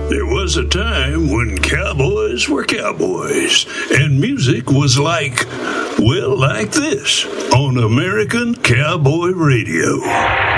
There was a time when cowboys were cowboys, and music was like this on American Cowboy Radio.